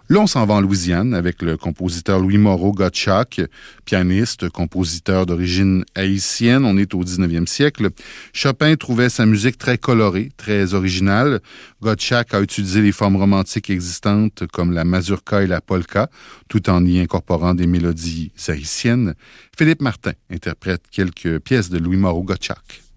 Là, on s'en va en Louisiane avec le compositeur Louis Moreau Gottschalk, pianiste, compositeur d'origine haïtienne. On est au 19e siècle. Chopin trouvait sa musique très colorée, très originale. Gottschalk a utilisé les formes romantiques existantes comme la mazurka et la polka, tout en y incorporant des mélodies haïtiennes. Philippe Martin interprète quelques pièces de Louis Moreau Gottschalk.